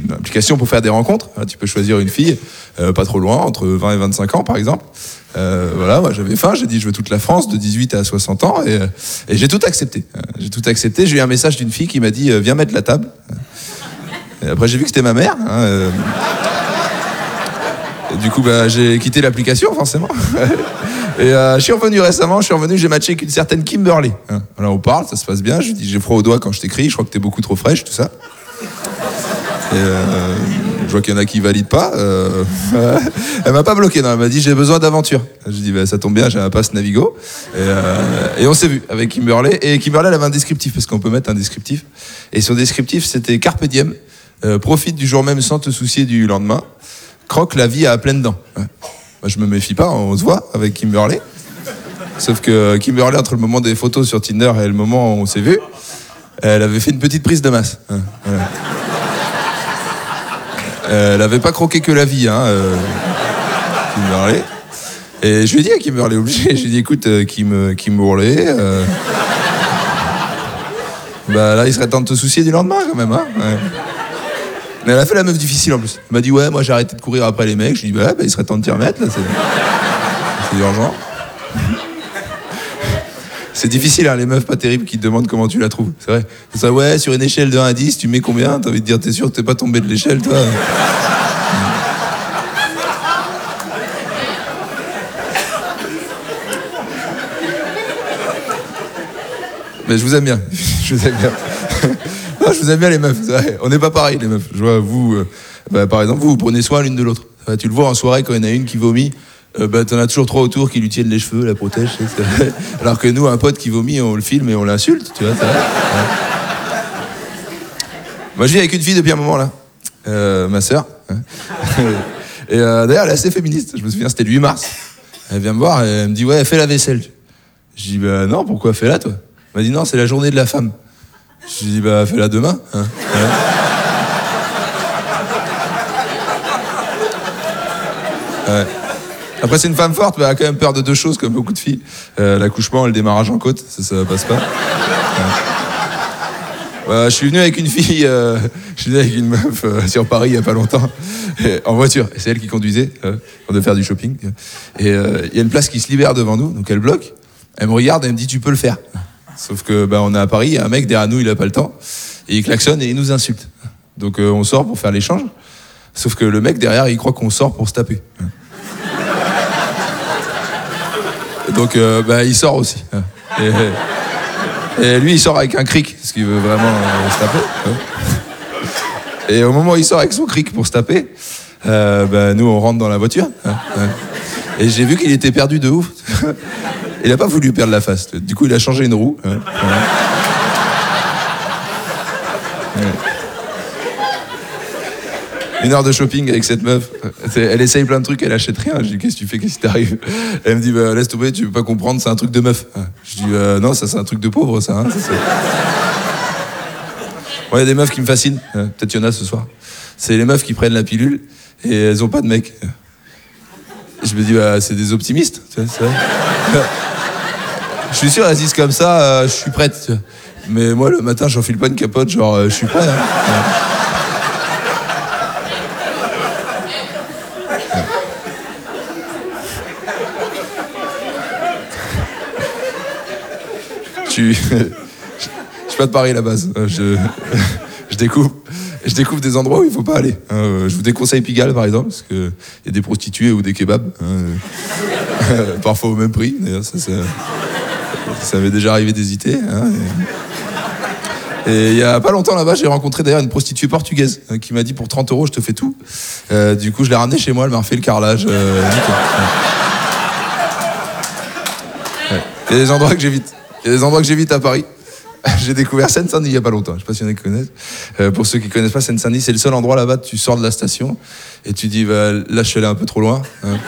une application pour faire des rencontres. Tu peux choisir une fille, pas trop loin, entre 20 et 25 ans par exemple. Voilà, moi j'avais faim, j'ai dit je veux toute la France, de 18 à 60 ans, et j'ai tout accepté. J'ai eu un message d'une fille qui m'a dit viens mettre la table. Et après j'ai vu que c'était ma mère. Du coup, j'ai quitté l'application, forcément. Et je suis revenu récemment, j'ai matché avec une certaine Kimberly. Voilà, on parle, ça se passe bien. Je lui dis, j'ai froid aux doigts quand je t'écris, je crois que t'es beaucoup trop fraîche, tout ça. Et je vois qu'il y en a qui valident pas. Elle m'a pas bloqué, non, elle m'a dit, j'ai besoin d'aventure. Je dis, ça tombe bien, j'ai un pass Navigo. Et on s'est vu avec Kimberly. Et Kimberly, elle avait un descriptif, parce qu'on peut mettre un descriptif. Et son descriptif, c'était Carpe diem, profite du jour même sans te soucier du lendemain. Croque la vie à pleines dents. Moi, je me méfie pas, on se voit avec Kimberly. Sauf que Kimberly, entre le moment des photos sur Tinder et le moment où on s'est vu, elle avait fait une petite prise de masse. Voilà. Elle avait pas croqué que la vie, Kimberly. Et je lui ai dit à Kimberly, obligé, je lui ai dit, écoute, Kimberly, là, il serait temps de te soucier du lendemain, quand même, Mais elle a fait la meuf difficile en plus. Elle m'a dit ouais, moi j'ai arrêté de courir après les mecs. Je lui ai dit il serait temps de t'y remettre là, c'est urgent. C'est difficile les meufs pas terribles qui te demandent comment tu la trouves. C'est vrai. C'est ça, ouais, sur une échelle de 1 à 10, tu mets combien? T'as envie de dire t'es sûr que t'es pas tombé de l'échelle toi? Mais je vous aime bien. Je vous aime bien. Non, je vous aime bien les meufs. On n'est pas pareil les meufs. Je vois vous, par exemple, vous prenez soin l'une de l'autre. Tu le vois en soirée quand il y en a une qui vomit, t'en as toujours 3 autour qui lui tiennent les cheveux, la protègent. Alors que nous, un pote qui vomit, on le filme et on l'insulte. Tu vois, ça va. Moi, je vis avec une fille depuis un moment là, ma sœur. Et d'ailleurs, elle est assez féministe. Je me souviens, c'était le 8 mars. Elle vient me voir et elle me dit ouais, fais la vaisselle. Je dis non, pourquoi fais-la toi? Elle m'a dit non, c'est la journée de la femme. Je lui dis fais-la demain. Ouais. Après c'est une femme forte, mais elle a quand même peur de 2 choses comme beaucoup de filles. L'accouchement et le démarrage en côte, ça passe pas. Je suis venu avec une fille, je suis venu avec une meuf sur Paris il y a pas longtemps, en voiture. Et c'est elle qui conduisait, on devait faire du shopping. Et il y a une place qui se libère devant nous, donc elle bloque. Elle me regarde et elle me dit tu peux le faire. Sauf que on est à Paris, il y a un mec derrière nous, il a pas le temps, et il klaxonne et il nous insulte. Donc on sort pour faire l'échange, sauf que le mec derrière, il croit qu'on sort pour se taper. Donc il sort aussi. Et lui, il sort avec un cric, parce qu'il veut vraiment se taper. Et au moment où il sort avec son cric pour se taper, nous, on rentre dans la voiture. Et j'ai vu qu'il était perdu de ouf. Il n'a pas voulu perdre la face. Du coup, il a changé une roue. Une heure de shopping avec cette meuf. Elle essaye plein de trucs, elle achète rien. Je dis qu'est-ce que tu fais, qu'est-ce qui t'arrive? Elle me dit laisse tomber, tu peux pas comprendre, c'est un truc de meuf. Je dis non, ça c'est un truc de pauvre ça. Il y a des meufs qui me fascinent. Peut-être qu'il y en a ce soir. C'est les meufs qui prennent la pilule et elles ont pas de mec. Je me dis c'est des optimistes. Tu vois, c'est vrai. Je suis sûr, elles disent comme ça, je suis prête. Tu vois. Mais moi le matin, j'enfile pas une capote, genre je suis prêt. Je suis pas de Paris à la base. Je découvre des endroits où il faut pas aller. Je vous déconseille Pigalle par exemple, parce qu'il y a des prostituées ou des kebabs. Parfois au même prix. D'ailleurs, ça m'est déjà arrivé d'hésiter. Et il y a pas longtemps là-bas, j'ai rencontré d'ailleurs une prostituée portugaise qui m'a dit pour 30 € je te fais tout. Du coup, je l'ai ramenée chez moi, elle m'a refait le carrelage. Il y a des endroits que j'évite. Il y a des endroits que j'évite à Paris. J'ai découvert Seine-Saint-Denis il n'y a pas longtemps. Je ne sais pas s'il y en a qui connaissent. Pour ceux qui ne connaissent pas Seine-Saint-Denis, c'est le seul endroit là-bas, tu sors de la station et tu dis là je suis allé un peu trop loin.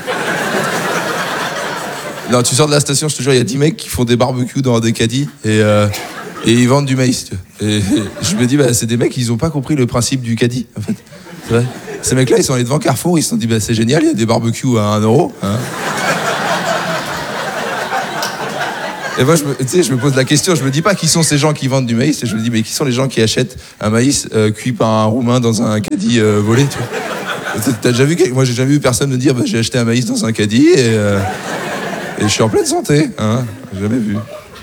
Non, tu sors de la station, je te jure, il y a 10 mecs qui font des barbecues dans des caddies et ils vendent du maïs. Tu vois. Et je me dis, c'est des mecs, ils n'ont pas compris le principe du caddie, en fait. C'est vrai. Ces mecs-là, ils sont allés devant Carrefour, ils se sont dit, c'est génial, il y a des barbecues à 1 €. Et moi, je me pose la question, je me dis pas qui sont ces gens qui vendent du maïs, et je me dis, mais qui sont les gens qui achètent un maïs cuit par un Roumain dans un caddie volé, tu vois. T'as déjà vu moi, j'ai jamais vu personne me dire, bah, j'ai acheté un maïs dans un caddie et je suis en pleine santé, hein. J'ai jamais vu.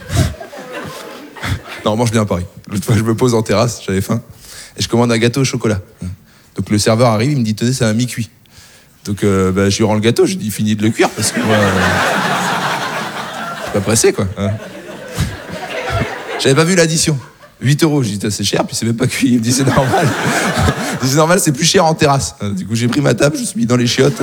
Non, on mange bien à Paris. L'autre fois, je me pose en terrasse, j'avais faim, et je commande un gâteau au chocolat. Donc le serveur arrive, il me dit, tenez, c'est un mi-cuit. Donc bah, je lui rends le gâteau, je lui dis, finis de le cuire, parce que moi, je suis pas pressé, quoi. Hein. J'avais pas vu l'addition. 8 €, je dis, c'est cher, puis c'est même pas cuit. Il me dit, c'est normal. Je dis, c'est normal, c'est plus cher en terrasse. Du coup, j'ai pris ma table, je me suis mis dans les chiottes.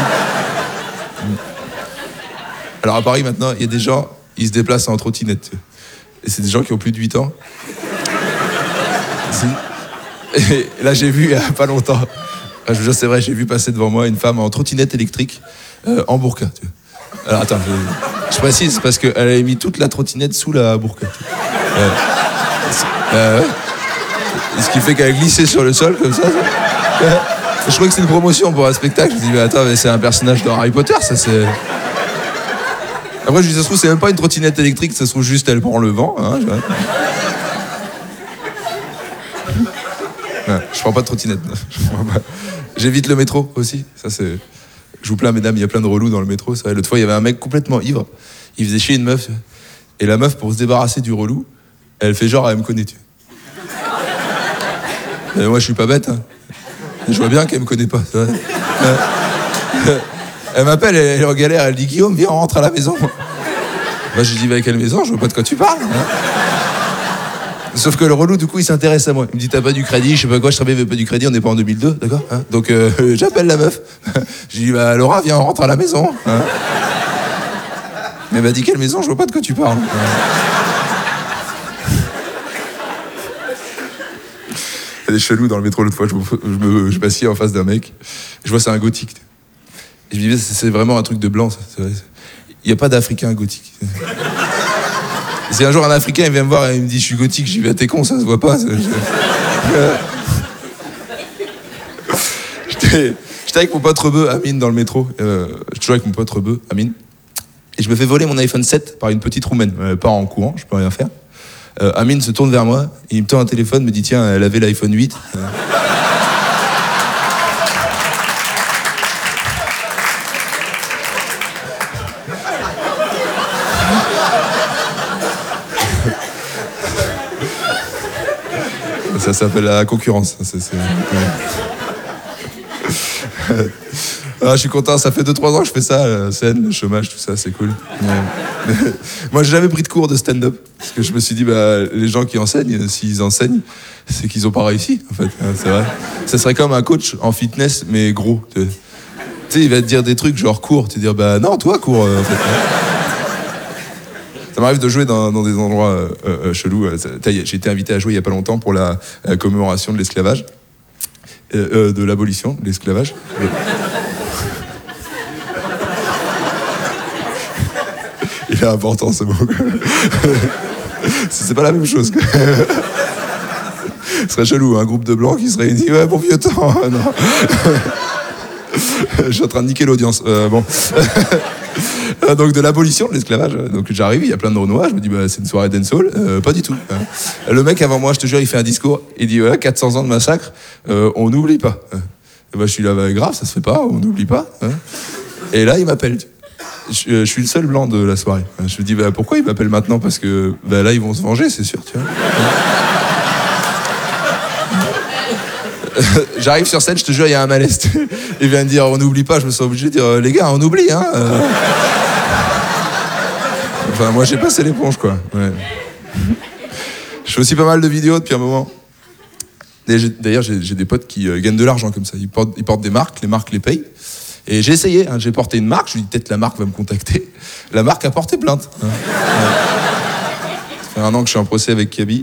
Alors à Paris, maintenant, il y a des gens, ils se déplacent en trottinette. Et c'est des gens qui ont plus de 8 ans. Et là, j'ai vu, il y a pas longtemps, je vous jure, c'est vrai, j'ai vu passer devant moi une femme en trottinette électrique, en burqa. Tu vois. Alors attends, je précise, parce qu'elle avait mis toute la trottinette sous la burqa. Ce qui fait qu'elle glissait sur le sol, comme ça. Je crois que c'est une promotion pour un spectacle. Je me dis, mais attends, mais c'est un personnage dans Harry Potter, ça c'est... Après, je dis, ça se trouve, c'est même pas une trottinette électrique, ça se trouve juste, elle prend le vent. Hein, je prends pas de trottinette. J'évite le métro aussi. Ça, c'est... Je vous plains, mesdames, il y a plein de relous dans le métro. C'est vrai. L'autre fois, il y avait un mec complètement ivre. Il faisait chier une meuf. Et la meuf, pour se débarrasser du relou, elle fait genre, elle me connaît. Et moi, je suis pas bête. Hein. Je vois bien qu'elle me connaît pas. C'est vrai. Elle m'appelle, elle est en galère. Elle dit, Guillaume, viens, on rentre à la maison. Moi, je lui dis, bah, quelle maison? Je vois pas de quoi tu parles. Hein. Sauf que le relou, du coup, il s'intéresse à moi. Il me dit, t'as pas du crédit, je sais pas quoi, je travaille avec pas du crédit, on n'est pas en 2002, d'accord hein. Donc, j'appelle la meuf. Je lui dis, bah, Laura, viens, on rentre à la maison. Hein. Mais elle m'a dit, quelle maison? Je vois pas de quoi tu parles. Il y a des chelous dans le métro l'autre fois, je m'assieds en face d'un mec, je vois c'est un gothique. Et je me dis, c'est vraiment un truc de blanc, ça. Il n'y a pas d'Africain gothique. Si un jour un Africain il vient me voir et il me dit je suis gothique, je dis bah t'es con, ça se voit pas. J'étais avec mon pote rebeu, Amine, dans le métro. Je suis toujours avec mon pote rebeu, Amine. Et je me fais voler mon iPhone 7 par une petite Roumaine. Pas en courant, je peux rien faire. Amine se tourne vers moi, il me tend un téléphone, me dit tiens, elle avait l'iPhone 8. Ça s'appelle la concurrence. Ah, je suis content, ça fait 2-3 ans que je fais ça, scène, le chômage, tout ça, c'est cool. Moi, j'ai jamais pris de cours de stand-up, parce que je me suis dit, bah, les gens qui enseignent, s'ils enseignent, c'est qu'ils ont pas réussi, en fait. C'est vrai. Ça serait comme un coach en fitness, mais gros. Tu sais, il va te dire des trucs genre cours, tu vas dire, bah non, toi, cours, en fait. Ça m'arrive de jouer dans des endroits chelous. J'ai été invité à jouer il y a pas longtemps pour la commémoration de l'esclavage, de l'abolition de l'esclavage. Il est important ce mot. C'est pas la même chose. Ce serait chelou, un groupe de blancs qui se réunit. Ouais, bon vieux temps. Non. Je suis en train de niquer l'audience. Bon. Donc de l'abolition de l'esclavage. Donc j'arrive, il y a plein de Renois, je me dis bah, c'est une soirée dancehall. Pas du tout. Le mec avant moi, je te jure, il fait un discours, il dit ouais, 400 ans de massacre, on n'oublie pas. Et bah, je suis là, bah, grave, ça se fait pas, on n'oublie pas. Et là, il m'appelle. Je suis le seul blanc de la soirée. Je me dis bah, pourquoi il m'appelle maintenant? Parce que bah, là, ils vont se venger, c'est sûr. Tu vois. J'arrive sur scène, je te jure, il y a un malaise. Il vient de dire on n'oublie pas, je me sens obligé de dire les gars, on oublie, hein. Enfin, moi j'ai passé l'éponge, quoi. Ouais. Je fais aussi pas mal de vidéos depuis un moment. D'ailleurs, j'ai des potes qui gagnent de l'argent comme ça. Ils portent des marques, les marques les payent. Et j'ai essayé, hein, j'ai porté une marque, je lui dis peut-être la marque va me contacter. La marque a porté plainte. Hein. Ça fait 1 an que je suis en procès avec Kaby.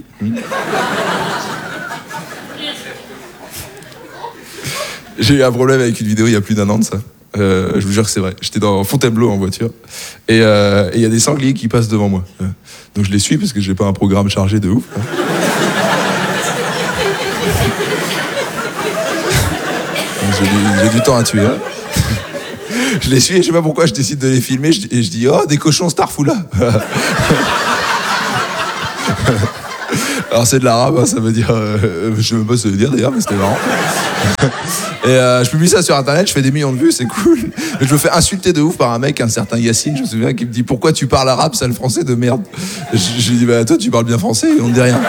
J'ai eu un problème avec une vidéo il y a plus d'1 an de ça. Je vous jure que c'est vrai. J'étais dans Fontainebleau en voiture et il y a des sangliers qui passent devant moi. Donc je les suis parce que j'ai pas un programme chargé de ouf. J'ai du temps à tuer. Je les suis et je sais pas pourquoi je décide de les filmer et je dis, oh, des cochons Starfoula. Alors c'est de l'arabe, hein, ça veut dire, je sais même pas ce que ça veut dire d'ailleurs, mais c'était marrant. Et je publie ça sur internet, je fais des millions de vues, c'est cool. Mais je me fais insulter de ouf par un mec, un certain Yacine, je me souviens, qui me dit, pourquoi tu parles arabe, sale français de merde. Je lui dis, bah toi tu parles bien français, et on ne dit rien.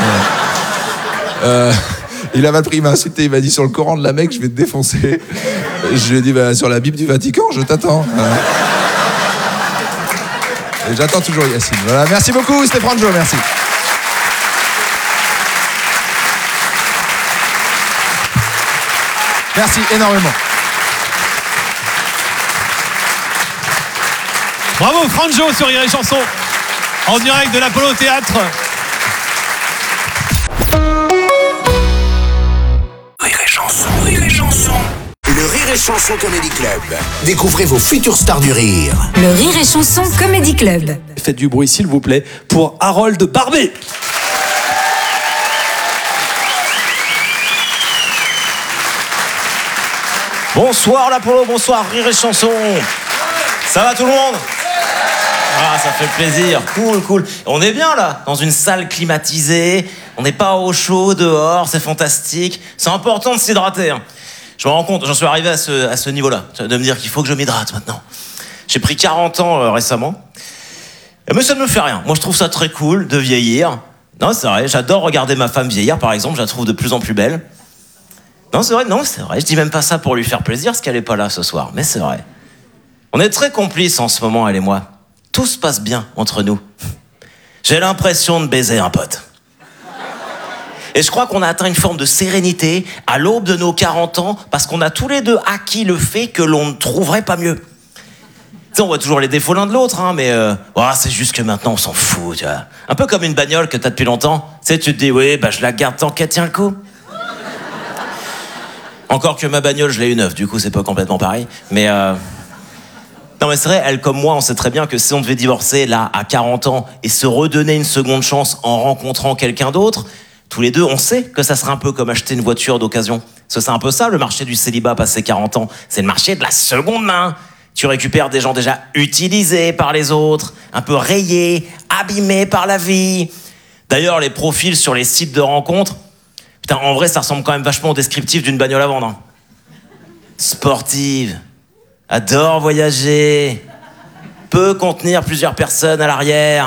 Il a mal pris, il m'a insulté, il m'a dit, sur le Coran de la Mecque, je vais te défoncer. Je lui ai dit, bah sur la Bible du Vatican, je t'attends. Et j'attends toujours Yacine. Voilà, merci beaucoup, c'était Franjo, merci. Merci énormément. Bravo Franjo sur Rire et Chanson, en direct de l'Apollo Théâtre. Rire et Chanson, Rire et Chanson. Le Rire et Chanson Comedy Club. Découvrez vos futures stars du rire. Le Rire et Chanson Comedy Club. Faites du bruit s'il vous plaît pour Harold Barbet. Bonsoir l'Apollo, bonsoir Rire et Chanson. Ça va tout le monde? Ah, ça fait plaisir, cool. On est bien là, dans une salle climatisée, on n'est pas au chaud dehors, c'est fantastique. C'est important de s'hydrater. Hein. Je me rends compte, j'en suis arrivé à ce niveau-là, de me dire qu'il faut que je m'hydrate maintenant. J'ai pris 40 ans récemment, mais ça ne me fait rien. Moi je trouve ça très cool de vieillir. Non, c'est vrai, j'adore regarder ma femme vieillir par exemple, je la trouve de plus en plus belle. Non, c'est vrai, je dis même pas ça pour lui faire plaisir, parce qu'elle est pas là ce soir, mais c'est vrai. On est très complices en ce moment, elle et moi. Tout se passe bien entre nous. J'ai l'impression de baiser un pote. Et je crois qu'on a atteint une forme de sérénité à l'aube de nos 40 ans, parce qu'on a tous les deux acquis le fait que l'on ne trouverait pas mieux. Tu sais, on voit toujours les défauts l'un de l'autre, hein, mais c'est juste que maintenant on s'en fout, tu vois. Un peu comme une bagnole que t'as depuis longtemps. Tu sais, tu te dis, oui, je la garde tant qu'elle tient le coup. Encore que ma bagnole, je l'ai eu neuve, du coup c'est pas complètement pareil. Mais non mais c'est vrai, elle comme moi, on sait très bien que si on devait divorcer là à 40 ans et se redonner une seconde chance en rencontrant quelqu'un d'autre, tous les deux, on sait que ça serait un peu comme acheter une voiture d'occasion. Parce que c'est un peu ça le marché du célibat passé 40 ans. C'est le marché de la seconde main. Tu récupères des gens déjà utilisés par les autres, un peu rayés, abîmés par la vie. D'ailleurs, les profils sur les sites de rencontres, putain, en vrai, ça ressemble quand même vachement au descriptif d'une bagnole à vendre. Hein. Sportive, adore voyager, peut contenir plusieurs personnes à l'arrière.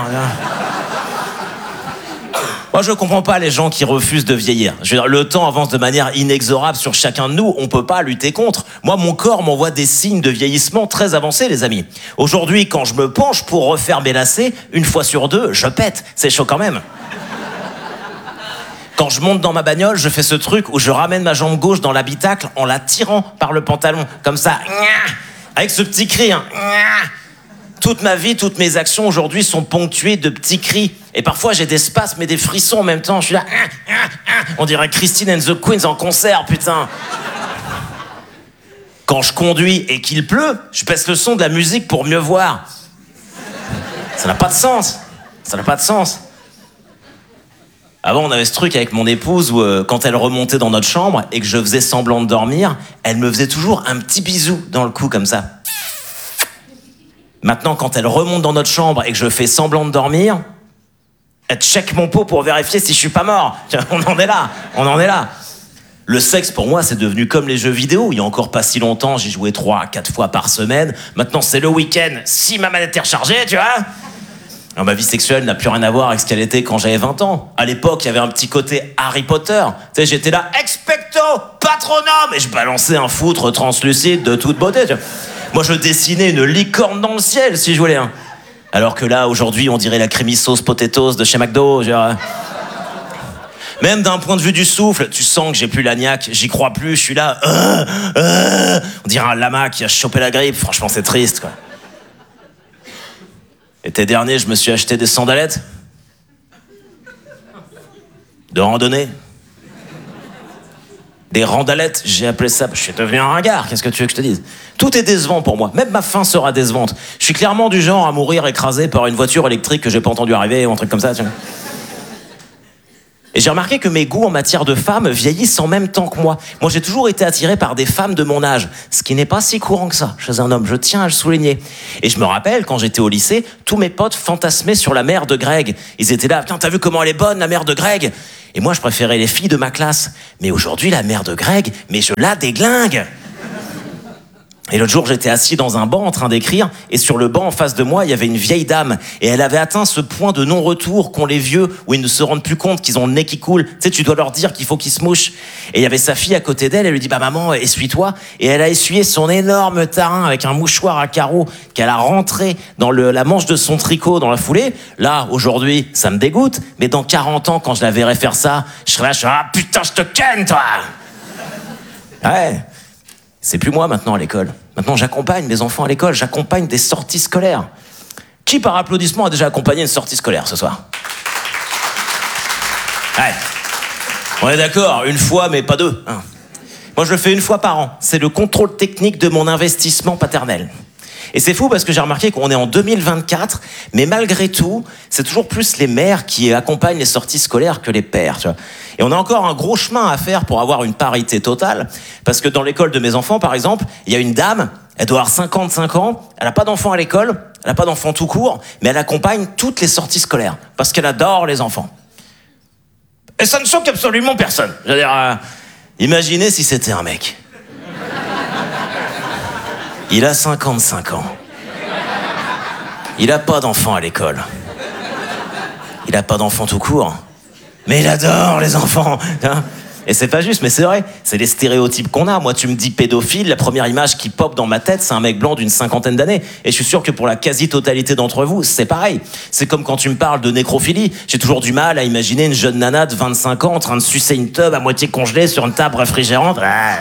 Moi, je comprends pas les gens qui refusent de vieillir. Je veux dire, le temps avance de manière inexorable sur chacun de nous, on peut pas lutter contre. Moi, mon corps m'envoie des signes de vieillissement très avancés, les amis. Aujourd'hui, quand je me penche pour refaire mes lacets, une fois sur deux, je pète. C'est chaud quand même. Quand je monte dans ma bagnole, je fais ce truc où je ramène ma jambe gauche dans l'habitacle en la tirant par le pantalon, comme ça, avec ce petit cri. Hein. Toute ma vie, toutes mes actions aujourd'hui sont ponctuées de petits cris. Et parfois, j'ai des spasmes et des frissons en même temps. Je suis là, on dirait Christine and the Queens en concert, putain. Quand je conduis et qu'il pleut, je baisse le son de la musique pour mieux voir. Ça n'a pas de sens. Ça n'a pas de sens. Avant, on avait ce truc avec mon épouse où quand elle remontait dans notre chambre et que je faisais semblant de dormir, elle me faisait toujours un petit bisou dans le cou comme ça. Maintenant, quand elle remonte dans notre chambre et que je fais semblant de dormir, elle check mon pot pour vérifier si je suis pas mort. On en est là. Le sexe, pour moi, c'est devenu comme les jeux vidéo. Il y a encore pas si longtemps, j'y jouais 3-4 fois par semaine. Maintenant, c'est le week-end, si ma manette est rechargée, tu vois. Alors, ma vie sexuelle n'a plus rien à voir avec ce qu'elle était quand j'avais 20 ans. À l'époque, il y avait un petit côté Harry Potter. Tu sais, j'étais là, expecto patronum, et je balançais un foutre translucide de toute beauté. Tu vois. Moi, je dessinais une licorne dans le ciel, si je voulais. Hein. Alors que là, aujourd'hui, on dirait la creamy sauce potatoes de chez McDo. Genre. Même d'un point de vue du souffle, tu sens que j'ai plus la niaque, j'y crois plus, je suis là. On dirait un lama qui a chopé la grippe. Franchement, c'est triste, quoi. L'été dernier, je me suis acheté des sandalettes de randonnée. Des randalettes, j'ai appelé ça. Je suis devenu un ringard, qu'est-ce que tu veux que je te dise? Tout est décevant pour moi, même ma fin sera décevante. Je suis clairement du genre à mourir écrasé par une voiture électrique que j'ai pas entendu arriver ou un truc comme ça, tu vois. Et j'ai remarqué que mes goûts en matière de femmes vieillissent en même temps que moi. Moi, j'ai toujours été attiré par des femmes de mon âge, ce qui n'est pas si courant que ça chez un homme, je tiens à le souligner. Et je me rappelle, quand j'étais au lycée, tous mes potes fantasmaient sur la mère de Greg. Ils étaient là, putain, t'as vu comment elle est bonne, la mère de Greg? Et moi, je préférais les filles de ma classe. Mais aujourd'hui, la mère de Greg, mais je la déglingue. Et l'autre jour, j'étais assis dans un banc en train d'écrire, et sur le banc en face de moi, il y avait une vieille dame, et elle avait atteint ce point de non-retour qu'ont les vieux, où ils ne se rendent plus compte qu'ils ont le nez qui coule. Tu sais, tu dois leur dire qu'il faut qu'ils se mouchent. Et il y avait sa fille à côté d'elle, elle lui dit, bah maman, essuie-toi. Et elle a essuyé son énorme tarin avec un mouchoir à carreaux qu'elle a rentré dans la manche de son tricot dans la foulée. Là, aujourd'hui, ça me dégoûte, mais dans 40 ans, quand je la verrai faire ça, je serai là, ah putain, je te ken, toi! Ouais. C'est plus moi maintenant à l'école. Maintenant, j'accompagne mes enfants à l'école, j'accompagne des sorties scolaires. Qui, par applaudissement, a déjà accompagné une sortie scolaire ce soir? Ouais. On est d'accord, une fois, mais pas deux. Hein. Moi, je le fais une fois par an. C'est le contrôle technique de mon investissement paternel. Et c'est fou parce que j'ai remarqué qu'on est en 2024, mais malgré tout, c'est toujours plus les mères qui accompagnent les sorties scolaires que les pères. Tu vois. Et on a encore un gros chemin à faire pour avoir une parité totale, parce que dans l'école de mes enfants, par exemple, il y a une dame, elle doit avoir 55 ans, elle n'a pas d'enfants à l'école, elle n'a pas d'enfants tout court, mais elle accompagne toutes les sorties scolaires, parce qu'elle adore les enfants. Et ça ne choque absolument personne. Je veux dire, imaginez si c'était un mec. Il a 55 ans. Il a pas d'enfants à l'école. Il a pas d'enfants tout court. Mais il adore les enfants. Hein. Et c'est pas juste, mais c'est vrai. C'est les stéréotypes qu'on a. Moi, tu me dis pédophile, la première image qui pop dans ma tête, c'est un mec blanc d'une 50aine d'années. Et je suis sûr que pour la quasi-totalité d'entre vous, c'est pareil. C'est comme quand tu me parles de nécrophilie. J'ai toujours du mal à imaginer une jeune nana de 25 ans en train de sucer une tub à moitié congelée sur une table réfrigérante.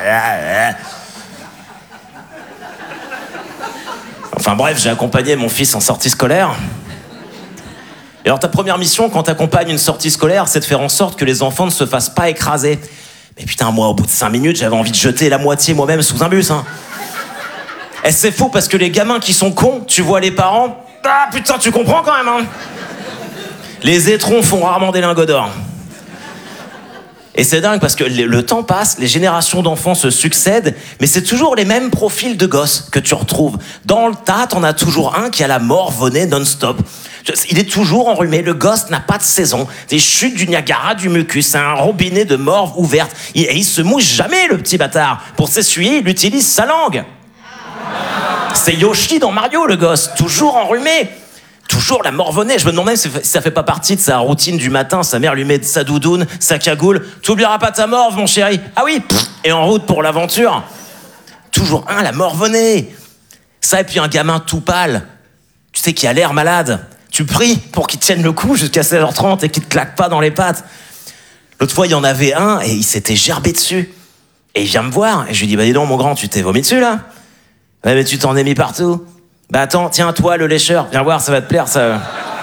Enfin bref, j'ai accompagné mon fils en sortie scolaire. Et alors ta première mission quand t'accompagnes une sortie scolaire, c'est de faire en sorte que les enfants ne se fassent pas écraser. Mais putain, moi au bout de 5 minutes, j'avais envie de jeter la moitié moi-même sous un bus. Hein. Et c'est fou parce que les gamins qui sont cons, tu vois les parents, ah putain, tu comprends quand même. Hein. Les étrons font rarement des lingots d'or. Et c'est dingue parce que le temps passe, les générations d'enfants se succèdent, mais c'est toujours les mêmes profils de gosses que tu retrouves. Dans le tas, t'en as toujours un qui a la morvonnée non-stop. Il est toujours enrhumé, le gosse n'a pas de saison. Des chutes du Niagara, du mucus, c'est un robinet de morve ouverte. Et il se mouche jamais, le petit bâtard. Pour s'essuyer, il utilise sa langue. C'est Yoshi dans Mario, le gosse, toujours enrhumé. Toujours la morvonnée. Je me demande même si ça fait pas partie de sa routine du matin. Sa mère lui met sa doudoune, sa cagoule. T'oublieras pas ta morve, mon chéri. Ah oui, et en route pour l'aventure. Toujours la morvonnée. Ça, et puis un gamin tout pâle. Tu sais, qui a l'air malade. Tu pries pour qu'il tienne le coup jusqu'à 16h30 et qu'il te claque pas dans les pattes. L'autre fois, il y en avait un et il s'était gerbé dessus. Et il vient me voir. Et je lui dis, bah dis donc, mon grand, tu t'es vomi dessus, là? Ouais, mais tu t'en es mis partout. Bah attends, tiens, toi, le lécheur, viens voir, ça va te plaire, ça.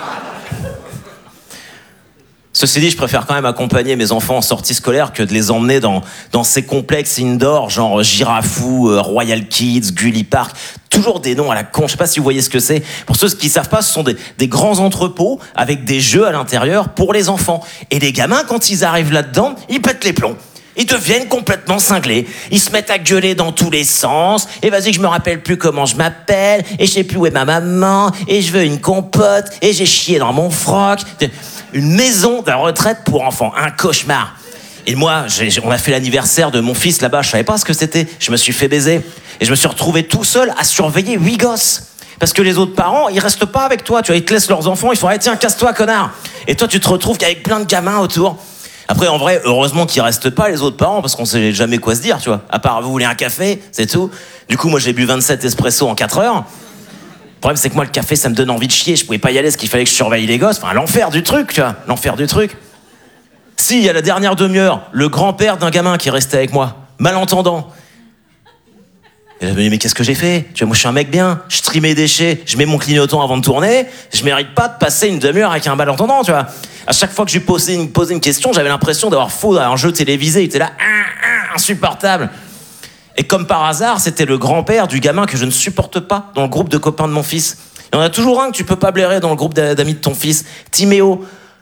Ceci dit, je préfère quand même accompagner mes enfants en sortie scolaire que de les emmener dans ces complexes indoor, genre Girafou, Royal Kids, Gully Park. Toujours des noms à la con, je sais pas si vous voyez ce que c'est. Pour ceux qui savent pas, ce sont des grands entrepôts avec des jeux à l'intérieur pour les enfants. Et les gamins, quand ils arrivent là-dedans, ils pètent les plombs. Ils deviennent complètement cinglés. Ils se mettent à gueuler dans tous les sens. Et vas-y, je me rappelle plus comment je m'appelle. Et je sais plus où est ma maman. Et je veux une compote. Et j'ai chié dans mon froc. Une maison de retraite pour enfants. Un cauchemar. Et moi, on a fait l'anniversaire de mon fils là-bas. Je savais pas ce que c'était. Je me suis fait baiser. Et je me suis retrouvé tout seul à surveiller 8 gosses. Parce que les autres parents, ils restent pas avec toi. Tu vois, ils te laissent leurs enfants. Ils font, tiens, casse-toi, connard. Et toi, tu te retrouves qu'avec plein de gamins autour. Après, en vrai, heureusement qu'ils restent pas, les autres parents, parce qu'on sait jamais quoi se dire, tu vois. À part, vous voulez un café, c'est tout. Du coup, moi, j'ai bu 27 espresso en 4 heures. Le problème, c'est que moi, le café, ça me donne envie de chier. Je pouvais pas y aller, parce qu'il fallait que je surveille les gosses. Enfin, l'enfer du truc, tu vois. L'enfer du truc. Si, il y a la dernière demi-heure, le grand-père d'un gamin qui est resté avec moi, malentendant. Et je me dis, mais qu'est-ce que j'ai fait? Tu vois, moi, je suis un mec bien. Je trie mes déchets, je mets mon clignotant avant de tourner. Je mérite pas de passer une demi-heure avec un malentendant, tu vois. À chaque fois que je lui posais une question, j'avais l'impression d'avoir faux dans un jeu télévisé. Il était là, insupportable. Et comme par hasard, c'était le grand-père du gamin que je ne supporte pas dans le groupe de copains de mon fils. Il y en a toujours un que tu peux pas blairer dans le groupe d'amis de ton fils. Timéo.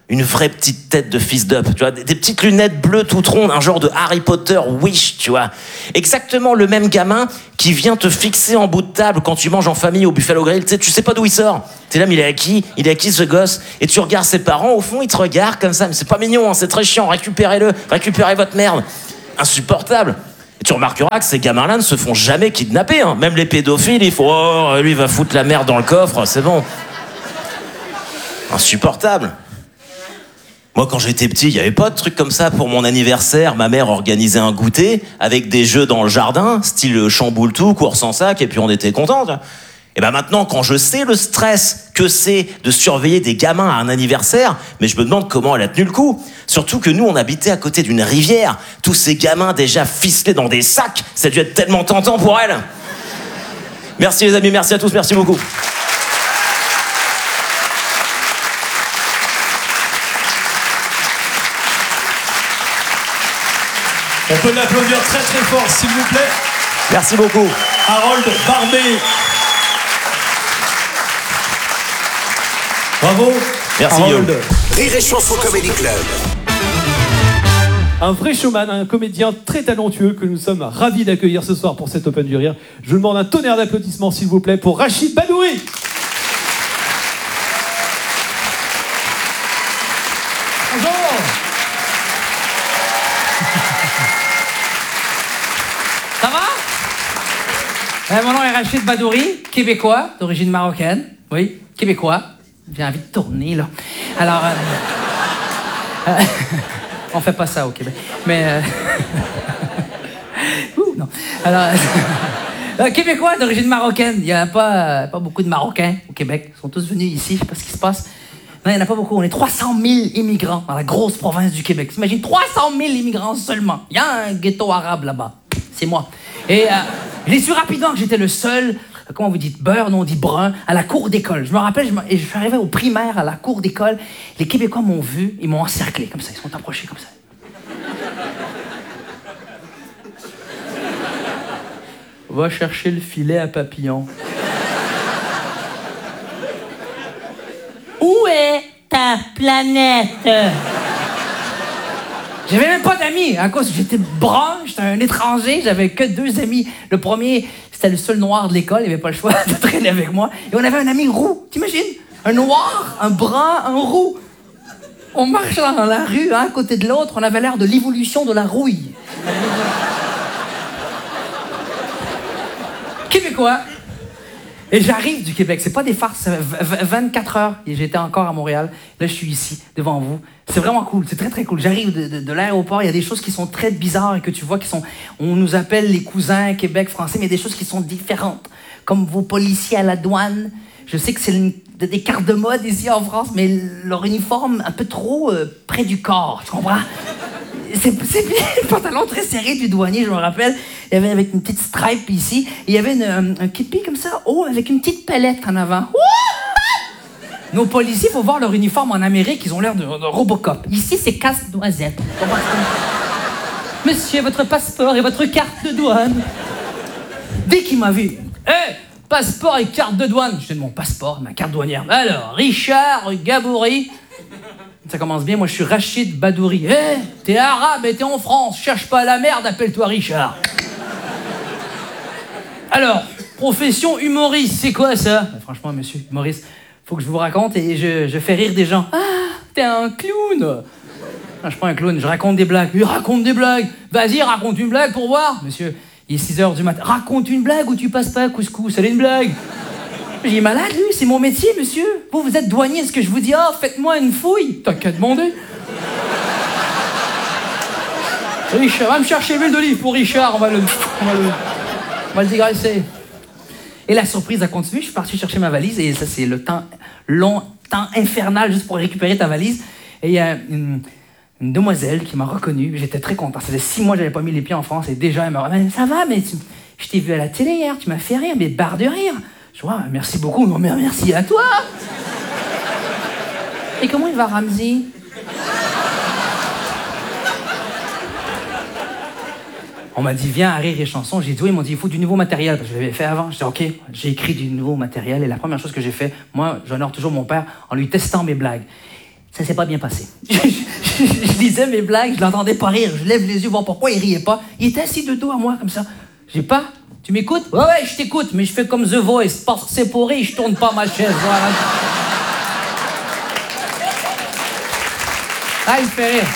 Une vraie petite tête de fils d'up, tu vois, des petites lunettes bleues toutes rondes, un genre de Harry Potter Wish, tu vois. Exactement le même gamin qui vient te fixer en bout de table quand tu manges en famille au Buffalo Grill, tu sais pas d'où il sort. T'es là, mais il est à qui ce gosse? Et tu regardes ses parents, au fond, ils te regardent comme ça, mais c'est pas mignon, hein, c'est très chiant, récupérez-le, récupérez votre merde. Insupportable. Et tu remarqueras que ces gamins-là ne se font jamais kidnapper, hein. Même les pédophiles, il faut, oh, lui, il va foutre la merde dans le coffre, c'est bon. Insupportable. Moi, quand j'étais petit, il n'y avait pas de truc comme ça. Pour mon anniversaire, ma mère organisait un goûter avec des jeux dans le jardin, style chamboule tout, course en sac, et puis on était contents. Et ben maintenant, quand je sais le stress que c'est de surveiller des gamins à un anniversaire, mais je me demande comment elle a tenu le coup. Surtout que nous, on habitait à côté d'une rivière. Tous ces gamins déjà ficelés dans des sacs, ça a dû être tellement tentant pour elle. Merci les amis, merci à tous, merci beaucoup. On peut l'applaudir très très fort, s'il vous plaît. Merci beaucoup. Harold Barbé. Bravo. Merci Guillaume. Rire et Chanson Comedy Club. Un vrai showman, un comédien très talentueux que nous sommes ravis d'accueillir ce soir pour cet Open du Rire. Je demande un tonnerre d'applaudissements, s'il vous plaît, pour Rachid Badouri. Bonjour. Ça va? Mon nom est Rachid Badouri, québécois, d'origine marocaine. Oui, québécois. J'ai envie de tourner, là. Alors, on fait pas ça au Québec. Mais, non. Alors, québécois d'origine marocaine. Il n'y a pas beaucoup de Marocains au Québec. Ils sont tous venus ici, je sais pas ce qui se passe. Non, il n'y en a pas beaucoup. On est 300 000 immigrants dans la grosse province du Québec. T'imagines, 300 000 immigrants seulement. Il y a un ghetto arabe là-bas. C'est moi. Et je l'ai su rapidement que j'étais le seul, comment vous dites, beurre, non, on dit brun, à la cour d'école. Je me rappelle, je suis arrivé au primaire à la cour d'école. Les Québécois m'ont vu, ils m'ont encerclé comme ça. Ils sont approchés comme ça. Va chercher le filet à papillon. Où est ta planète? J'avais même pas d'amis, à cause que j'étais brun, j'étais un étranger, j'avais que 2 amis. Le premier, c'était le seul noir de l'école, il avait pas le choix de traîner avec moi. Et on avait un ami roux, t'imagines? Un noir, un brun, un roux. On marchait dans la rue, un à côté de l'autre, on avait l'air de l'évolution de la rouille. Québécois. Et j'arrive du Québec, c'est pas des farces, 24 heures, et j'étais encore à Montréal. Là, je suis ici, devant vous. C'est vraiment cool, c'est très très cool. J'arrive de l'aéroport, il y a des choses qui sont très bizarres et que tu vois qui sont... On nous appelle les cousins Québec français, mais il y a des choses qui sont différentes. Comme vos policiers à la douane. Je sais que c'est des cartes de mode ici en France, mais leur uniforme un peu trop près du corps, tu comprends? C'est le pantalon très serré du douanier, je me rappelle. Il y avait avec une petite stripe ici. Et il y avait un képi comme ça, avec une petite palette en avant. Nos policiers, il faut voir leur uniforme en Amérique, ils ont l'air de Robocop. Ici, c'est casse-noisette. Monsieur, votre passeport et votre carte de douane. Dès qu'il m'a vu, passeport et carte de douane. Je donne mon passeport, ma carte douanière. Alors, Richard Gabouri. Ça commence bien, moi je suis Rachid Badouri. T'es arabe et t'es en France, cherche pas la merde, appelle-toi Richard. Alors, profession humoriste, c'est quoi ça? Franchement, monsieur humoriste, faut que je vous raconte et je fais rire des gens. Ah, t'es un clown. Non, je suis pas un clown, je raconte des blagues. Lui raconte des blagues. Vas-y, raconte une blague pour voir. Monsieur, il est 6h du matin. Raconte une blague ou tu passes pas à couscous, elle est une blague. J'ai dit, malade, lui, c'est mon métier, monsieur. Vous êtes douanier, est-ce que je vous dis, faites-moi une fouille? T'as qu'à demander. Richard, va me chercher l'huile d'olive pour Richard, on va le dégraisser. Et la surprise a continué, je suis parti chercher ma valise, et ça, c'est le temps infernal, juste pour récupérer ta valise. Et il y a une demoiselle qui m'a reconnu, j'étais très content. Ça faisait 6 mois que j'avais pas mis les pieds en France, et déjà, elle m'a dit, ça va, mais je t'ai vu à la télé hier, tu m'as fait rire, mais barre de rire. Je vois, merci beaucoup, non mais merci à toi. Et comment il va, Ramsey? On m'a dit, viens à Rire et Chanson. J'ai dit, oui, ils m'ont dit, il faut du nouveau matériel. Parce que je l'avais fait avant. J'ai dit, ok, j'ai écrit du nouveau matériel. Et la première chose que j'ai fait, moi, j'honore toujours mon père en lui testant mes blagues. Ça s'est pas bien passé. Je disais mes blagues, je l'entendais pas rire. Je lève les yeux, voir pourquoi il riait pas. Il était assis de dos à moi, comme ça. J'ai pas... Tu m'écoutes? Ouais, je t'écoute, mais je fais comme The Voice. C'est pourri, je tourne pas ma chaise. Voilà. Ah, il fait rire.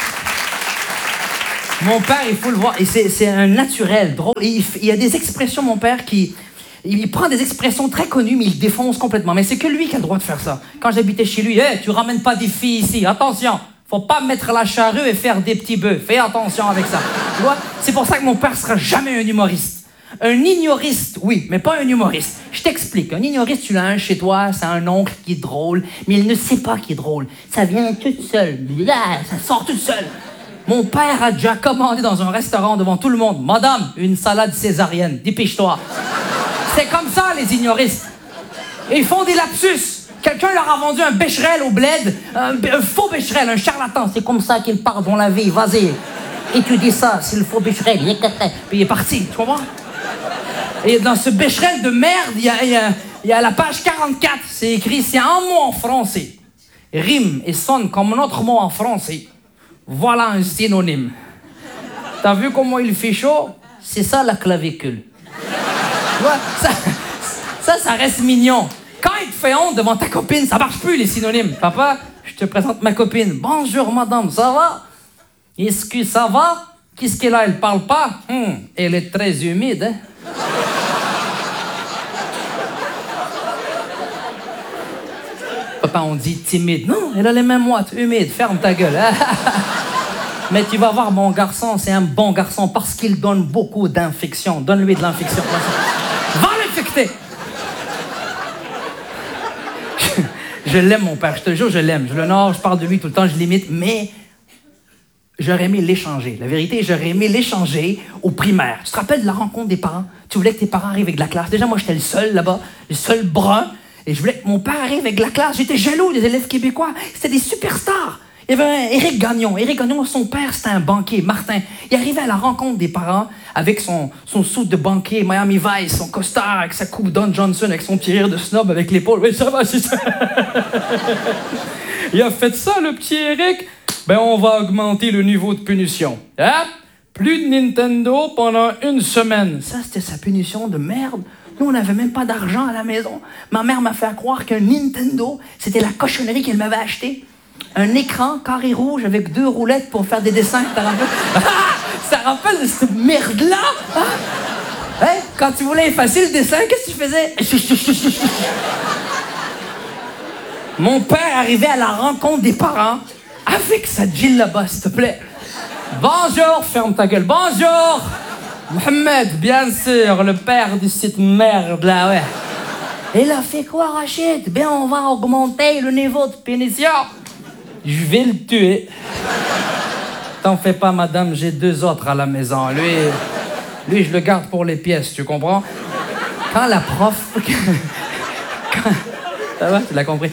Mon père, il faut le voir. Et c'est un naturel, drôle. Il y a des expressions, mon père, qui... Il prend des expressions très connues, mais il défonce complètement. Mais c'est que lui qui a le droit de faire ça. Quand j'habitais chez lui, tu ramènes pas des filles ici. Attention, faut pas mettre la charrue et faire des petits bœufs. Fais attention avec ça. Tu vois? C'est pour ça que mon père sera jamais un humoriste. Un ignoriste, oui, mais pas un humoriste. Je t'explique. Un ignoriste, tu l'as un chez toi, c'est un oncle qui est drôle, mais il ne sait pas qu'il est drôle. Ça vient tout seul. Ça sort tout seul. Mon père a déjà commandé dans un restaurant devant tout le monde. Madame, une salade césarienne. Dépêche-toi. C'est comme ça, les ignoristes. Et ils font des lapsus. Quelqu'un leur a vendu un Becherel au bled, un faux Becherel, un charlatan. C'est comme ça qu'ils partent dans la vie. Vas-y. Étudie ça, c'est le faux Becherel. Puis il est parti, tu comprends? Et dans ce Becherel de merde, il y a la page 44. C'est écrit, c'est un mot en français. Rime et sonne comme un autre mot en français. Voilà un synonyme. T'as vu comment il fait chaud? C'est ça la clavicule. Tu vois, ça reste mignon. Quand il te fait honte devant ta copine, ça marche plus les synonymes. Papa, je te présente ma copine. Bonjour madame, ça va? Est-ce que ça va? Qu'est-ce qu'elle a? Elle parle pas? Elle est très humide, hein? Papa, on dit timide. Non, elle a les mêmes moites, humide. Ferme ta gueule. Mais tu vas voir, mon garçon, c'est un bon garçon parce qu'il donne beaucoup d'infection. Donne-lui de l'infection. Va l'infecter. Je l'aime, mon père. Je te jure, je l'aime. Je l'honore, je parle de lui tout le temps, je l'imite. Mais j'aurais aimé l'échanger. La vérité, j'aurais aimé l'échanger au primaire. Tu te rappelles de la rencontre des parents? Tu voulais que tes parents arrivent avec de la classe. Déjà, moi, j'étais le seul là-bas, le seul brun. Et je voulais que mon père arrive avec de la classe. J'étais jaloux des élèves québécois. C'était des superstars. Il y avait un Éric Gagnon. Éric Gagnon, son père, c'était un banquier, Martin. Il arrivait à la rencontre des parents avec son suit de banquier, Miami Vice, son costard, avec sa coupe Don Johnson, avec son petit rire de snob avec l'épaule. Oui, ça va, c'est ça. Il a fait ça, le petit Éric. Ben, on va augmenter le niveau de punition. Hein? Plus de Nintendo pendant 1 semaine. Ça, c'était sa punition de merde. Nous, on n'avait même pas d'argent à la maison. Ma mère m'a fait croire qu'un Nintendo, c'était la cochonnerie qu'elle m'avait acheté. Un écran carré rouge avec 2 roulettes pour faire des dessins. Ça rappelle de cette merde-là? Hein? Quand tu voulais effacer le dessin, qu'est-ce que tu faisais? Mon père arrivait à la rencontre des parents avec sa Jill là-bas, s'il te plaît. Bonjour, ferme ta gueule. Bonjour! Mohamed, bien sûr, le père de cette merde-là, ouais. Il a fait quoi, Rachid? Ben, on va augmenter le niveau de punition. Je vais le tuer. T'en fais pas, madame, j'ai 2 autres à la maison. Lui, je le garde pour les pièces, tu comprends? Quand la prof... Ça va, tu l'as compris?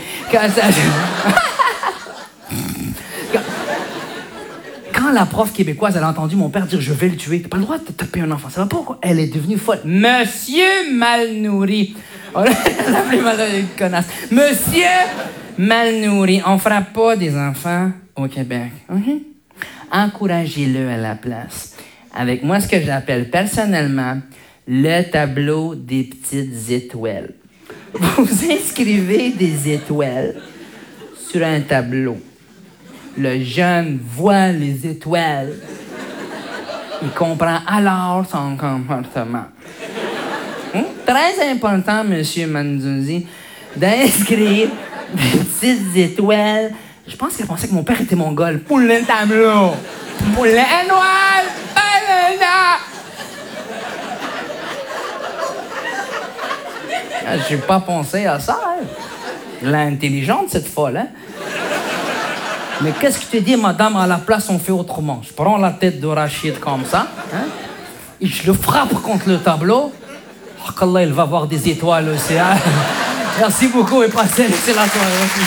Quand la prof québécoise, elle a entendu mon père dire « Je vais le tuer », t'as pas le droit de taper un enfant. Ça va pas ou quoi? Elle est devenue folle. Monsieur mal nourri. On l'a appelé mal connasse. Monsieur mal nourri. On frappe pas des enfants au Québec. Encouragez-le à la place. Avec moi, ce que j'appelle personnellement le tableau des petites étoiles. Vous inscrivez des étoiles sur un tableau. Le jeune voit les étoiles. Il comprend alors son comportement. Très important, monsieur Mandouzi, d'inscrire des petites étoiles. Je pense qu'elle pensait que mon père était mongol. Pour le tableau. Pour l'étoile. J'ai pas pensé à ça. Hein. L'intelligente, cette folle, hein? Mais qu'est-ce que tu dis, madame, à la place, on fait autrement. Je prends la tête de Rachid comme ça, hein, et je le frappe contre le tableau. Oh, qu'Allah, il va voir des étoiles aussi. Hein. Merci beaucoup et passez l'excellente soirée. Merci.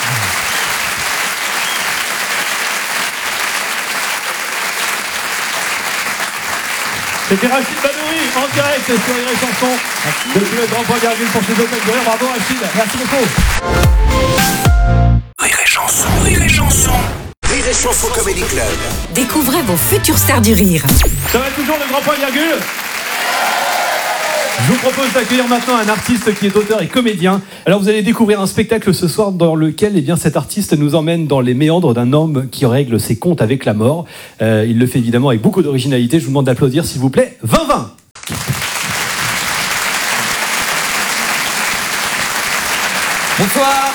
C'était Rachid Banouri, en direct sur les chansons. Depuis le Grand Point Virgule pour ses Open de Rire. Bravo Rachid. Merci beaucoup. Rire et chanson. chansons. Rire et chanson. Rire et chanson Comedy Club. Découvrez vos futures stars du rire. Ça va toujours le grand point virgule. Je vous propose d'accueillir maintenant un artiste qui est auteur et comédien. Alors vous allez découvrir un spectacle ce soir dans lequel cet artiste nous emmène dans les méandres d'un homme qui règle ses comptes avec la mort. Il le fait évidemment avec beaucoup d'originalité. Je vous demande d'applaudir s'il vous plaît. 20-20. Bonsoir.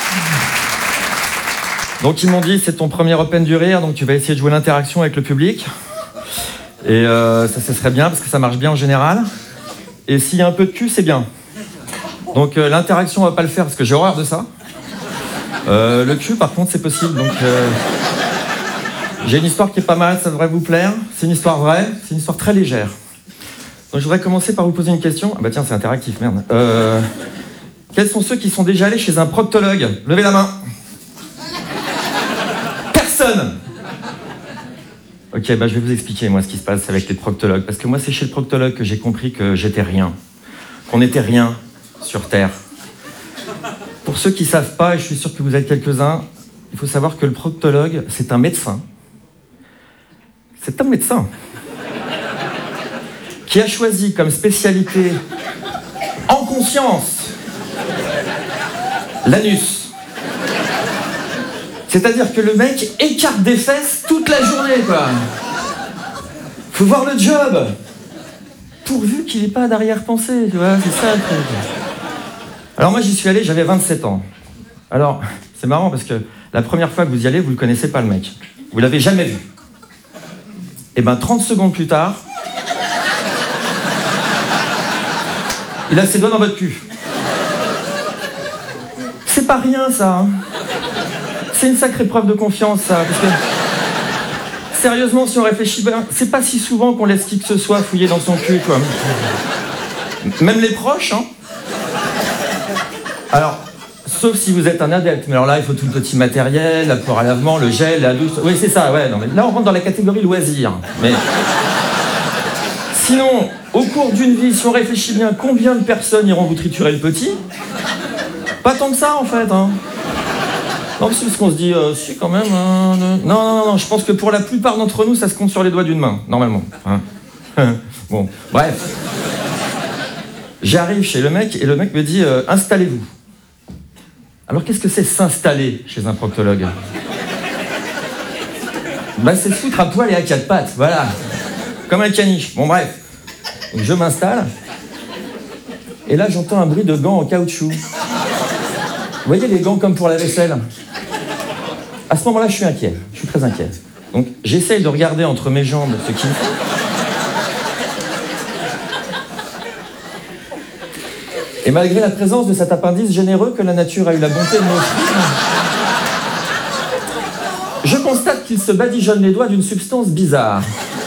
Donc ils m'ont dit c'est ton premier Open du Rire, donc tu vas essayer de jouer l'interaction avec le public. Et ça serait bien parce que ça marche bien en général. Et s'il y a un peu de cul, c'est bien. Donc l'interaction on va pas le faire parce que j'ai horreur de ça. Le cul par contre c'est possible. Donc j'ai une histoire qui est pas mal, ça devrait vous plaire. C'est une histoire vraie, c'est une histoire très légère. Donc je voudrais commencer par vous poser une question. Ah bah tiens c'est interactif, merde. Quels sont ceux qui sont déjà allés chez un proctologue? Levez la main. Personne. Ok, bah je vais vous expliquer moi ce qui se passe avec les proctologues. Parce que moi c'est chez le proctologue que j'ai compris que j'étais rien. Qu'on n'était rien sur Terre. Pour ceux qui ne savent pas, et je suis sûr que vous êtes quelques-uns, il faut savoir que le proctologue, c'est un médecin. C'est un médecin. Qui a choisi comme spécialité, en conscience, l'anus. C'est-à-dire que le mec écarte des fesses toute la journée, quoi. Faut voir le job. Pourvu qu'il n'ait pas d'arrière-pensée, tu vois, c'est ça le truc. Alors moi j'y suis allé, j'avais 27 ans. Alors, c'est marrant parce que la première fois que vous y allez, vous le connaissez pas le mec. Vous l'avez jamais vu. Et ben 30 secondes plus tard, il a ses doigts dans votre cul. C'est pas rien ça, hein. C'est une sacrée preuve de confiance ça, parce que sérieusement si on réfléchit bien, c'est pas si souvent qu'on laisse qui que ce soit fouiller dans son cul quoi. Même les proches, hein. Alors, sauf si vous êtes un adepte, mais alors là il faut tout le petit matériel, la poire à lavement, le gel, la douche, oui c'est ça, ouais, non mais là on rentre dans la catégorie loisir, mais... Sinon, au cours d'une vie, si on réfléchit bien, combien de personnes iront vous triturer le petit? Pas tant que ça, en fait, hein. Non, c'est parce qu'on se dit, si, quand même... Non, je pense que pour la plupart d'entre nous, ça se compte sur les doigts d'une main, normalement. Hein. Bon, bref. J'arrive chez le mec, et le mec me dit, installez-vous. Alors, qu'est-ce que c'est s'installer chez un proctologue? Bah, c'est se foutre à poil et à quatre pattes, voilà. Comme un caniche. Bon, bref. Donc, je m'installe. Et là, j'entends un bruit de gants en caoutchouc. Vous voyez les gants comme pour la vaisselle? À ce moment-là, je suis inquiet. Je suis très inquiet. Donc, j'essaye de regarder entre mes jambes ce qu'il me faut. Et malgré la présence de cet appendice généreux que la nature a eu la bonté de m'offrir, je constate qu'il se badigeonne les doigts d'une substance bizarre.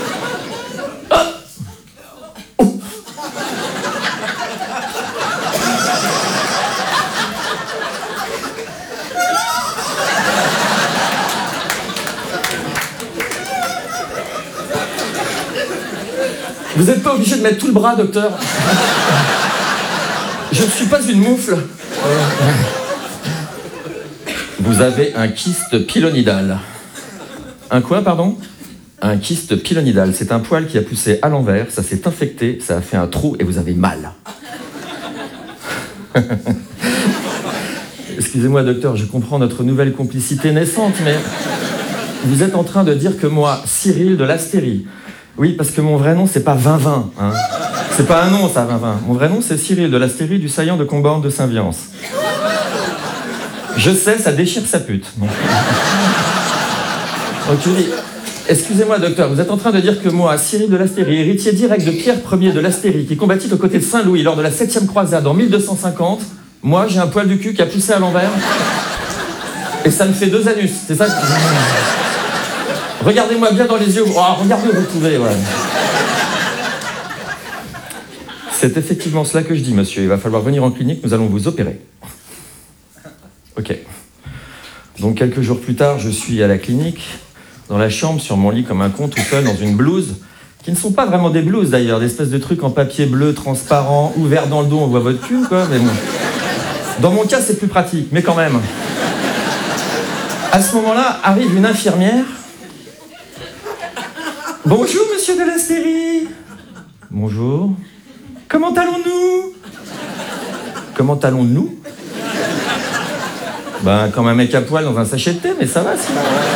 Vous n'êtes pas obligé de mettre tout le bras, docteur. Je ne suis pas une moufle. Vous avez un kyste pilonidal. Un quoi, pardon? Un kyste pilonidal. C'est un poil qui a poussé à l'envers, ça s'est infecté, ça a fait un trou et vous avez mal. Excusez-moi, docteur, je comprends notre nouvelle complicité naissante, mais vous êtes en train de dire que moi, Cyril de l'Astérie... Oui, parce que mon vrai nom, c'est pas 20-20. Hein. C'est pas un nom, ça, 20-20. Mon vrai nom, c'est Cyril de l'Astérie du saillant de Comborne de Saint-Viance. Je sais, ça déchire sa pute. Donc je dis, excusez-moi, docteur, vous êtes en train de dire que moi, Cyril de l'Astérie, héritier direct de Pierre Ier de l'Astérie, qui combattit aux côtés de Saint-Louis lors de la 7e croisade en 1250, moi, j'ai un poil du cul qui a poussé à l'envers, et ça me fait 2 anus. C'est ça que... Regardez-moi bien dans les yeux. Oh, regardez, vous pouvez, ouais. C'est effectivement cela que je dis, monsieur. Il va falloir venir en clinique, nous allons vous opérer. Ok. Donc, quelques jours plus tard, je suis à la clinique, dans la chambre, sur mon lit comme un con, tout seul, dans une blouse, qui ne sont pas vraiment des blouses, d'ailleurs, des espèces de trucs en papier bleu, transparent, ouvert dans le dos, on voit votre cul, quoi, mais bon. Dans mon cas, c'est plus pratique, mais quand même. À ce moment-là, arrive une infirmière. Bonjour, monsieur de l'Astérie. Bonjour. Comment allons-nous? Comment allons-nous? Ben, comme un mec à poil dans un sachet de thé, mais ça va, sinon.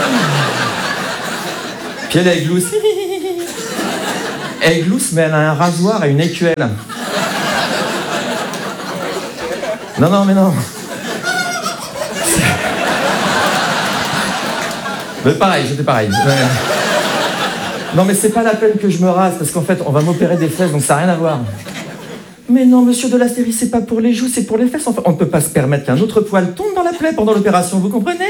Puis elle est glousse. Elle glousse, mais elle a un rasoir et une écuelle. Non, mais non. Mais pareil, j'étais pareil. Ouais. Non, mais c'est pas la peine que je me rase, parce qu'en fait, on va m'opérer des fesses, donc ça n'a rien à voir. Mais non, monsieur de l'Astérie, c'est pas pour les joues, c'est pour les fesses. Enfin, on ne peut pas se permettre qu'un autre poil tombe dans la plaie pendant l'opération, vous comprenez?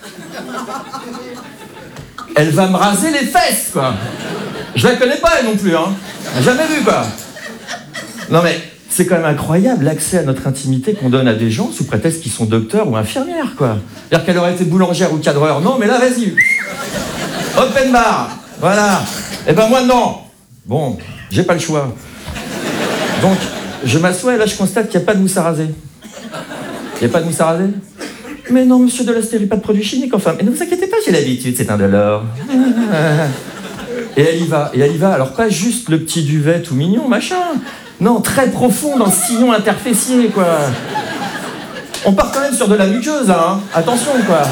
Elle va me raser les fesses, quoi. Je la connais pas, elle non plus, hein. Jamais vu, quoi. Non, mais c'est quand même incroyable l'accès à notre intimité qu'on donne à des gens sous prétexte qu'ils sont docteurs ou infirmières, quoi. C'est-à-dire qu'elle aurait été boulangère ou cadreur. Non, mais là, vas-y. Open bar. Voilà. Eh ben, moi, non. Bon, j'ai pas le choix. Donc, je m'assois et là, je constate qu'il n'y a pas de mousse à raser. Il n'y a pas de mousse à raser? Mais non, monsieur de l'Astérie, pas de produits chimiques, enfin. Mais ne vous inquiétez pas, j'ai l'habitude, c'est indolore. Et elle y va. Alors, pas juste le petit duvet tout mignon, machin. Non, très profond dans le sillon interfessier, quoi. On part quand même sur de la muqueuse, là, hein. Attention, quoi.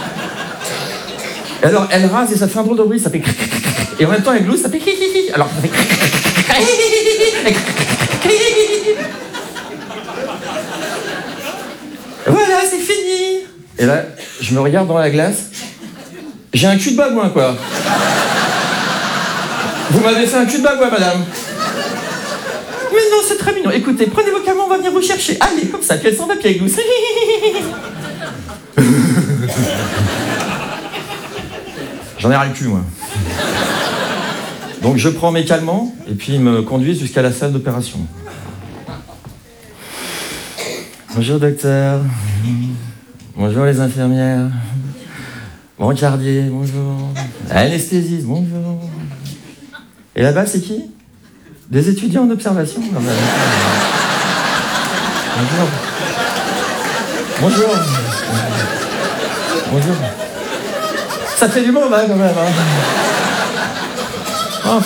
Et alors, elle rase et ça fait un drôle de bruit, ça fait... Et en même temps, elle glousse, ça fait... Alors, ça fait... Voilà, c'est fini. Et là, je me regarde dans la glace. J'ai un cul de babouin, quoi. Vous m'avez fait un cul de babouin, madame. Mais non, c'est très mignon. Écoutez, prenez vos calmants, on va venir vous chercher. Allez, comme ça, puis elle s'en va, puis elle glousse. J'en ai ras le cul, moi. Donc je prends mes calmants, et puis ils me conduisent jusqu'à la salle d'opération. Bonjour, docteur. Bonjour, les infirmières. Bon, cardier, bonjour. Anesthésiste, bonjour. Et là-bas, c'est qui? Des étudiants en observation? Non, mais... Bonjour. Bonjour. Bonjour. Ça fait du monde, hein, quand même. Hein. Oh.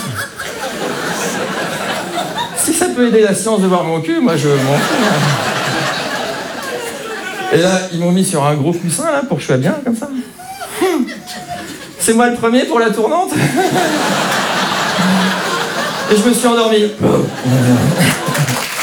Si ça peut aider la science de voir mon cul, moi, je m'en fous. Hein. Et là, ils m'ont mis sur un gros coussin, là, pour que je sois bien, comme ça. C'est moi le premier pour la tournante. Et je me suis endormi.